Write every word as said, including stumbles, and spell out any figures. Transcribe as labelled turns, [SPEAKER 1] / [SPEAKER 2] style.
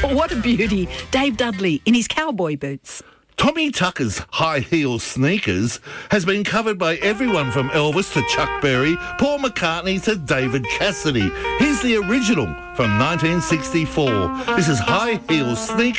[SPEAKER 1] What a beauty. Dave Dudley in his cowboy boots.
[SPEAKER 2] Tommy Tucker's high heel sneakers has been covered by everyone from Elvis to Chuck Berry, Paul McCartney to David Cassidy. Here's the original from nineteen sixty-four. This is High Heel Sneakers.